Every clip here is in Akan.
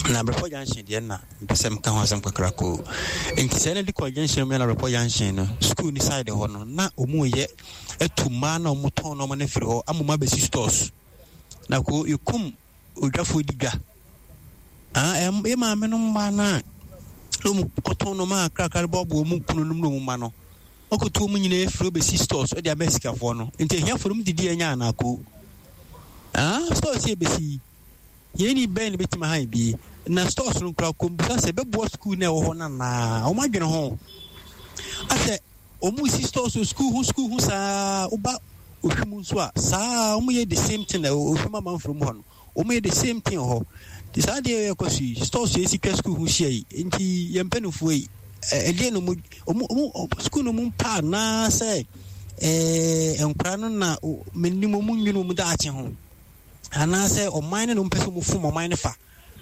na report junction de na pesem ka ho asem kakrako enti se na di ko junction me na report junction no school ni side ho no na omu ye etuma na omu ton no na firi ho amuma besi stores na ko ikum odwafo diga e ma me no ma na omu koton no ma krakar bobo omu kunu no mu ma no okoto omu nyina efiri besi stores o de abesika fo no enti ehia forum didi anya na ko stores e besi yeni ben betima ha bi na stores no kra kombusa se bebo school na ho na o madwene ho ase omu si stores school hu sa oba ohwemu so a sa omu ye the same thing na ohwema man from ho no omu ye the same thing ho this ade e kosi stores ye sikwa school hu hia enti yempenufu yi ede no omu school no mu pa na se enkra no na menimo mu nwunu mu da ache ho ana say o mine no mpese mu fu mo mine fa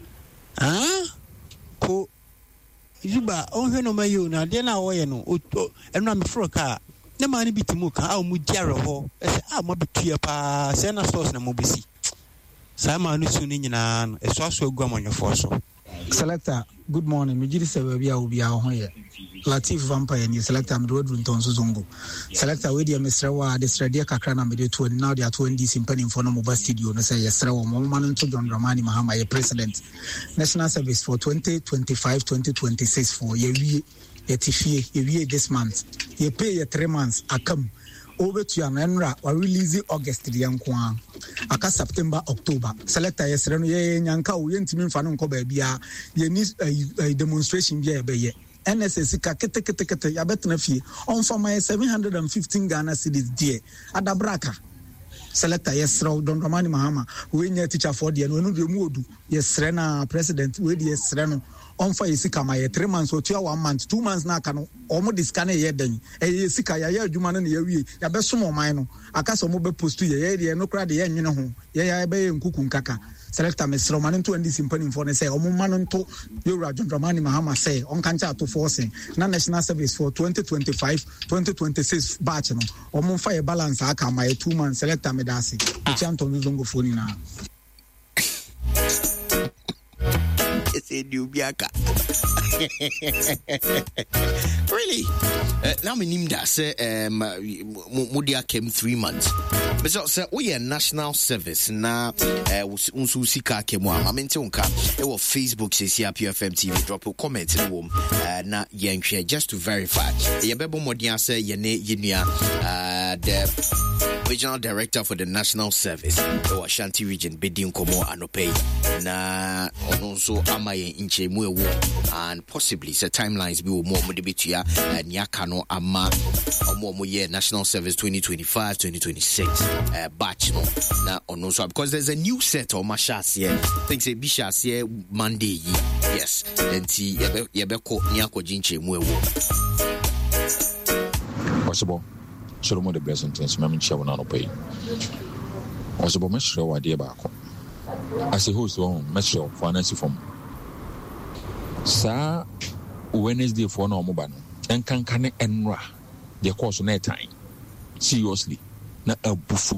ko yuba o hwe no mayo na de na wo ye no enu na me froka na ma ni bitimu ka a mu diare ho ese mo betua pa se na stores na mo besi sa ma no su ni nyina no eso aso agua monyefo so. Selector, good morning. Mijiri sebebi a obi a ho ye. Latif Vampire ni selector me do nton zungu. Selector we dia mesrewa de stradia kakra na me de to now dia to ndi simpani for no mobile studio no say yesrewa mo man nto John Dramani Mahama ye president. National Service for 2025-2026 for ye wie this month. Ye pay ye 3 months akam. Over to Yanra or release August the Yankwan. Aka September, October. Selector Yesreno ye Yanka, we intimate Fanon Cobebia, ye need a demonstration ye be ye. NSS Kate Yabetnafi on for my 715 Ghana cedis dear. Adabraka. Selector Yesro Don Romani Mahama, we near teacher for the and when we moved, Yesrena president, we Yesreno. On for Isika my 3 months or 1 month, 2 months na kano almost discane ye den e sika ya adwuma no na yawie ya beso man no akasa mo be post ye no kra de ye nwene ho ye be nkuku nkaka selector mesro man to ndi simpani for ne say omo man to Yura John Dramani Mahama say on kancha to force na National Service for 2025-2026 batch no omo fa ye balance aka my 2 months selector medasi chanto nzongo phone na say Dubiaka. Really? Now me name that say Mudia came 3 months. But so we are National Service na unsu sika kemu a mente unka e wo Facebook says here PFM TV drop a comment in wom na yenhwe just to verify. Ye bebo modern say ye ne yenua the Regional Director for the National Service the Ashanti region Bedin Komo Anope na onso amaye inche mu ewu and possibly say timelines be more modebetua nyaka no ama omo ye National Service 2025-2026 batch no na onso because there's a new set of mashas here things say bishas here Monday yes enti yebeko nyako jinche mu ewu possible Solomon the blessing things me chawo na no pay possible me share wade ba ko as a host on me share finance from sa Wednesday for no mo ba no enkanka ne enra the course na time seriously na abufu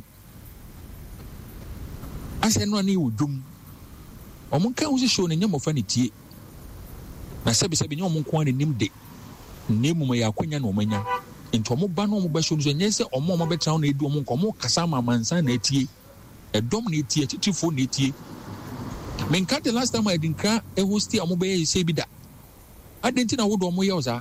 as enra na wudum omon kan wo show ne nyamo fa ne tie na sebi nyamo ko an nim de nemu ma yakonya na omanya into mo ba no mo ba show so nyese omo mo betra na edu omo nko mo kasa mamansa na etie edom na etie titifo na etie menka the last time I didn't cry a hosti omo be say bi da adenti na wodo omo ye oza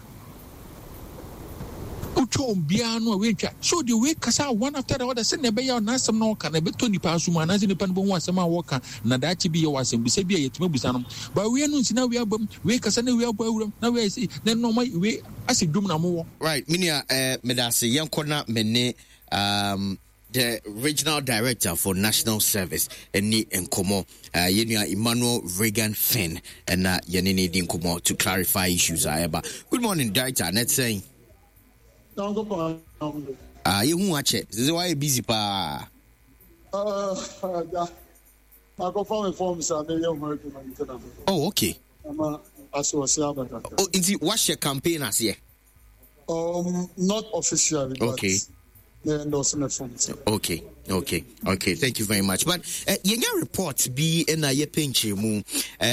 ucho bia no we ntwa so the way kasa one after the other say na be ya na asem na oka na be to nipa asuma na nipa no bo hu asem a woka na da chi bi ye wasem bi se bi ye tima busa no ba we no ntina we abam we kasa na we abo awuram na we say na no my we asidum na mo right minia medase yenkona mene the Regional Director for National Service Eni Nkomo Yenua Emmanuel Regan Finn and Yenini Dinkomo to clarify issues good morning Director let's say you who watch it this is why you busy pa oh okay oh is what's your campaign as here not officially okay Okay. Thank you very much. But yenga report be na ye penche mu